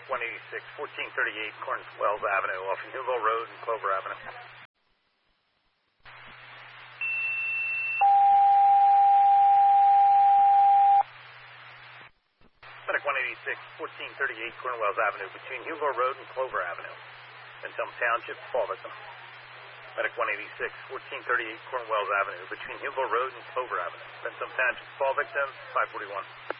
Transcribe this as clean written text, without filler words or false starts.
Medic 186, 1438 Cornwells Avenue, off Newville Road and Clover Avenue. Medic 186, 1438 Cornwells Avenue, between Newville Road and Clover Avenue, Bentham Township, fall victim. Medic 186, 1438 Cornwells Avenue, between Newville Road and Clover Avenue, Bentham Township, fall victim, 541.